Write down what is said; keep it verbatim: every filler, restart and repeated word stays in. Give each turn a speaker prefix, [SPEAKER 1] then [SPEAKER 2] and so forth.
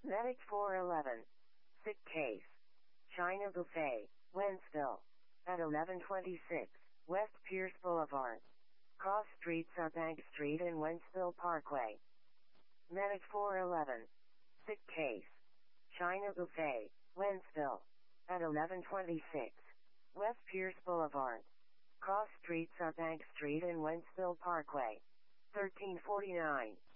[SPEAKER 1] Medic four eleven. Sick case. China Buffet, Wentzville. At eleven twenty-six, West Pierce Boulevard. Cross streets are Bank Street and Wentzville Parkway. Medic four eleven. Sick case. China Buffet, Wentzville. At eleven twenty-six, West Pierce Boulevard. Cross streets are Bank Street and Wentzville Parkway. thirteen forty-nine.